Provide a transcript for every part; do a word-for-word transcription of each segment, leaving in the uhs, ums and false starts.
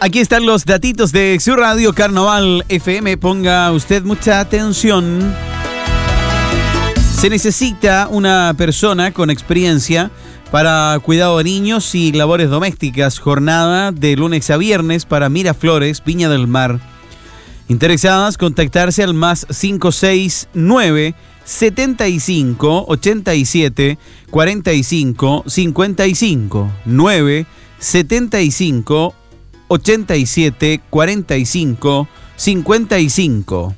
Aquí están los datitos de su radio Carnaval F M. Ponga usted mucha atención. Se necesita una persona con experiencia para cuidado de niños y labores domésticas. Jornada de lunes a viernes para Miraflores, Viña del Mar. Interesadas, contactarse al más cinco seis nueve, setenta y cinco, ochenta y siete, cuarenta y cinco, cincuenta y cinco. nueve, setenta y cinco, ochenta y siete, cuarenta y cinco, cincuenta y cinco.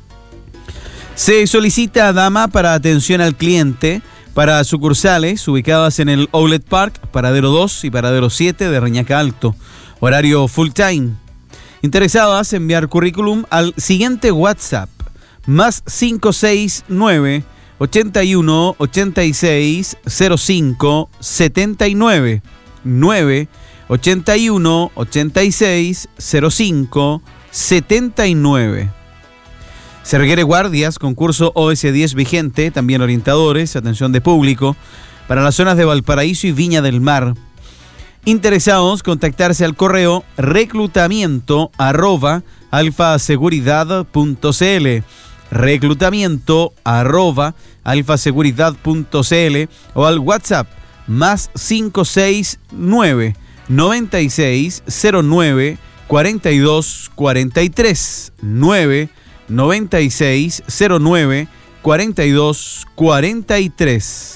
Se solicita dama para atención al cliente para sucursales ubicadas en el Outlet Park, Paradero dos y Paradero siete de Reñaca Alto. Horario full time. Interesadas, enviar currículum al siguiente WhatsApp, más cinco seis nueve, ochenta y uno, ochenta y seis, cero cinco, setenta y nueve. nueve, ochenta y uno, ochenta y seis, cero cinco, setenta y nueve. Se requiere guardias, concurso O S diez vigente, también orientadores, atención de público, para las zonas de Valparaíso y Viña del Mar. Interesados, contactarse al correo reclutamiento arroba alfaseguridad punto cl, reclutamiento arroba alfaseguridad punto cl o al WhatsApp más cinco seis nueve, noventa y seis, cero nueve, cuarenta y dos, cuarenta y tres, nueve, noventa y seis, cero nueve, cuarenta y dos, cuarenta y tres.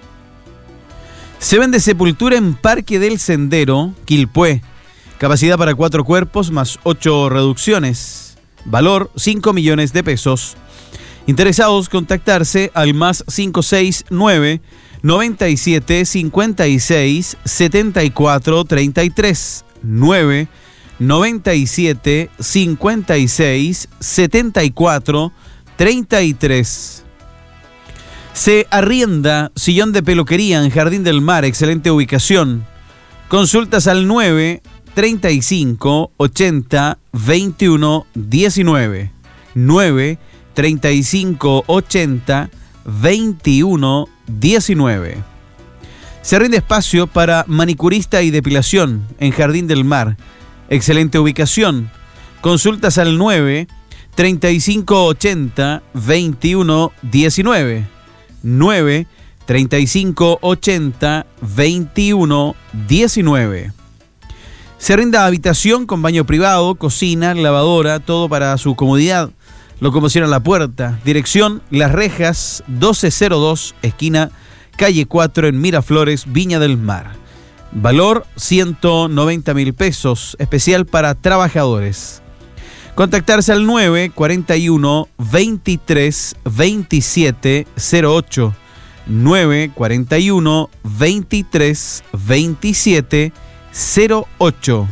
Se vende sepultura en Parque del Sendero, Quilpué. Capacidad para cuatro cuerpos más ocho reducciones. Valor cinco millones de pesos. Interesados, contactarse al más cinco seis nueve, noventa y siete, cincuenta y seis, setenta y cuatro, treinta y tres. nueve, noventa y siete, cincuenta y seis, setenta y cuatro, treinta y tres. Se arrienda sillón de peluquería en Jardín del Mar, excelente ubicación. Consultas al nueve, treinta y cinco, ochenta, veintiuno, diecinueve. nueve, treinta y cinco, ochenta, veintiuno, diecinueve. Se rinde espacio para manicurista y depilación en Jardín del Mar. Excelente ubicación. Consultas al nueve, treinta y cinco, ochenta, veintiuno, diecinueve. nueve, treinta y cinco, ochenta, veintiuno, diecinueve. Se rinde habitación con baño privado, cocina, lavadora, todo para su comodidad. Locomoción a la puerta. Dirección Las Rejas, doce cero dos, esquina calle cuatro en Miraflores, Viña del Mar. Valor ciento noventa mil pesos, especial para trabajadores. Contactarse al nueve, cuarenta y uno, veintitrés, veintisiete, cero ocho. nueve, cuarenta y uno, veintitrés, veintisiete, cero ocho.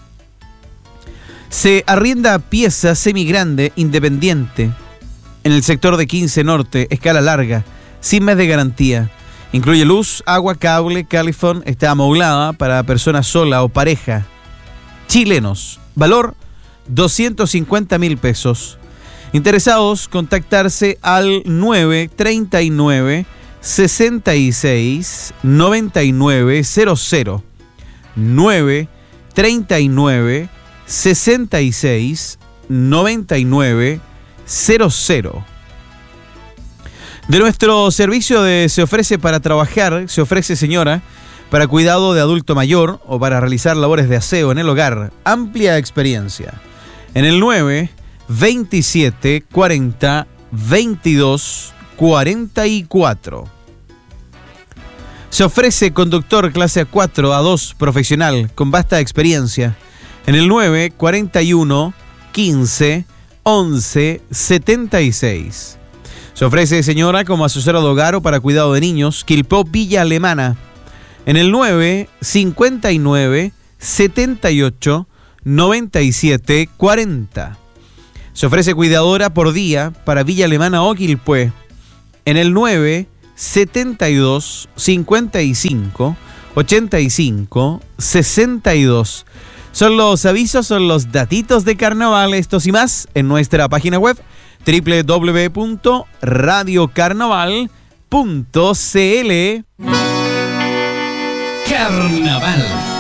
Se arrienda pieza semigrande independiente en el sector de quince Norte, escala larga, sin mes de garantía. Incluye luz, agua, cable, calefón, está amoblada para persona sola o pareja. Chilenos. Valor doscientos cincuenta mil pesos. Interesados, contactarse al nueve, treinta y nueve, sesenta y seis, noventa y nueve, cero cero. nueve, treinta y nueve, sesenta y seis, noventa y nueve, cero cero. De nuestro servicio de Se Ofrece para Trabajar, se ofrece señora, para cuidado de adulto mayor o para realizar labores de aseo en el hogar. Amplia experiencia. En el nueve, veintisiete, cuarenta, veintidós, cuarenta y cuatro. Se ofrece conductor clase A cuatro, A dos, profesional, con vasta experiencia. En el nueve, cuarenta y uno, quince, once, setenta y seis. Se ofrece señora como asesora de hogar o para cuidado de niños, Quilpó, Villa Alemana. En el nueve, cincuenta y nueve, setenta y ocho, noventa y siete, cuarenta. Se ofrece cuidadora por día para Villa Alemana o Quilpué. En el nueve, setenta y dos, cincuenta y cinco, ochenta y cinco, sesenta y dos. Son los avisos, son los datitos de carnaval, estos y más en nuestra página web doble u doble u doble u punto radio carnaval punto c l. Carnaval.